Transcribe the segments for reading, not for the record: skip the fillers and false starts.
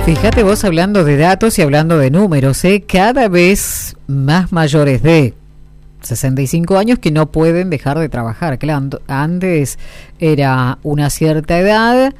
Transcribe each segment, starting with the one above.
Fíjate vos, hablando de datos y hablando de números, cada vez más mayores de 65 años que no pueden dejar de trabajar. Claro, antes era una cierta edad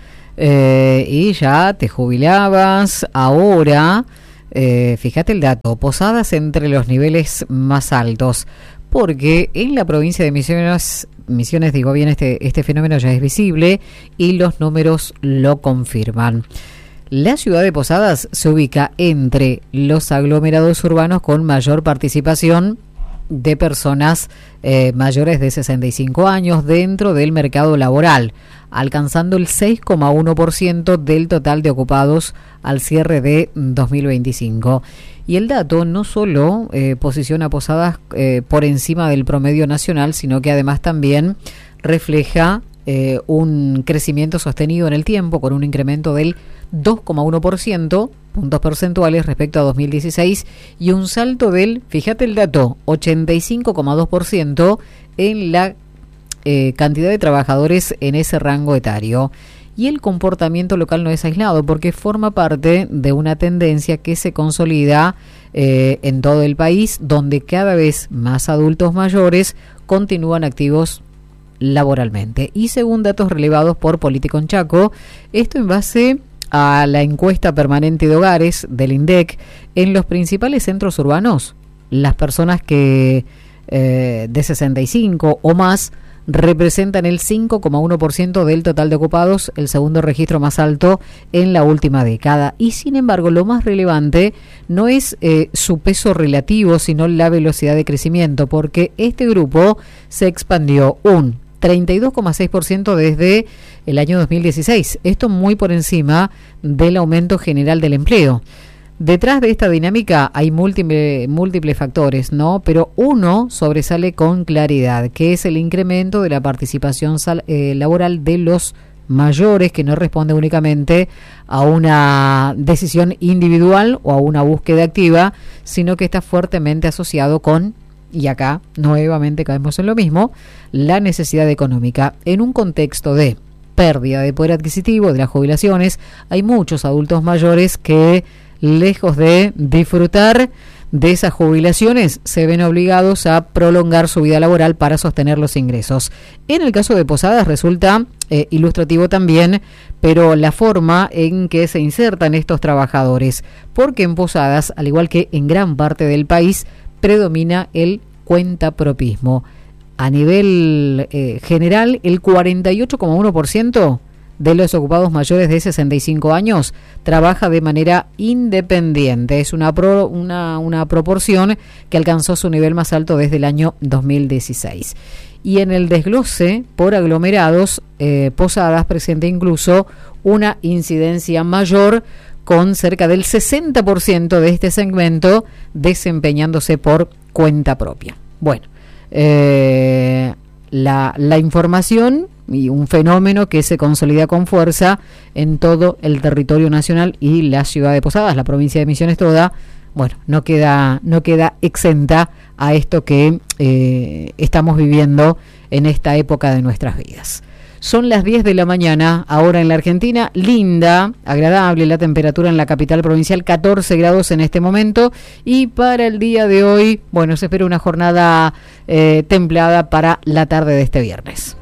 y ya te jubilabas. Ahora, fíjate el dato, Posadas entre los niveles más altos, porque en la provincia de Misiones, digo bien, este fenómeno ya es visible y los números lo confirman. La ciudad de Posadas se ubica entre los aglomerados urbanos con mayor participación de personas mayores de 65 años dentro del mercado laboral, alcanzando el 6,1% del total de ocupados al cierre de 2025. Y el dato no solo posiciona a Posadas por encima del promedio nacional, sino que además también refleja un crecimiento sostenido en el tiempo con un incremento del 2,1%, puntos porcentuales respecto a 2016, y un salto del, fíjate el dato, 85,2% en la cantidad de trabajadores en ese rango etario. Y el comportamiento local no es aislado porque forma parte de una tendencia que se consolida en todo el país, donde cada vez más adultos mayores continúan activos laboralmente. Y según datos relevados por Político Chaco, esto en base a la encuesta permanente de hogares del INDEC, en los principales centros urbanos, las personas que de 65 o más representan el 5,1% del total de ocupados, el segundo registro más alto en la última década. Y sin embargo, lo más relevante no es su peso relativo, sino la velocidad de crecimiento, porque este grupo se expandió un 32,6% desde el año 2016. Esto muy por encima del aumento general del empleo. Detrás de esta dinámica hay múltiples factores, ¿no? Pero uno sobresale con claridad, que es el incremento de la participación laboral de los mayores, que no responde únicamente a una decisión individual o a una búsqueda activa, sino que está fuertemente asociado con, y acá nuevamente caemos en lo mismo, la necesidad económica. En un contexto de pérdida de poder adquisitivo de las jubilaciones, hay muchos adultos mayores que, lejos de disfrutar de esas jubilaciones, se ven obligados a prolongar su vida laboral para sostener los ingresos. En el caso de Posadas resulta ilustrativo también, pero la forma en que se insertan estos trabajadores, porque en Posadas, al igual que en gran parte del país, predomina el cuentapropismo. A nivel general, el 48,1% de los ocupados mayores de 65 años trabaja de manera independiente. Es una proporción que alcanzó su nivel más alto desde el año 2016. Y en el desglose por aglomerados, Posadas presenta incluso una incidencia mayor, con cerca del 60% de este segmento desempeñándose por cuenta propia. Bueno, la información y un fenómeno que se consolida con fuerza en todo el territorio nacional, y la ciudad de Posadas, la provincia de Misiones toda, bueno, no queda exenta a esto que estamos viviendo en esta época de nuestras vidas. Son las 10 de la mañana, ahora en la Argentina, linda, agradable la temperatura en la capital provincial, 14 grados en este momento, y para el día de hoy, bueno, se espera una jornada templada para la tarde de este viernes.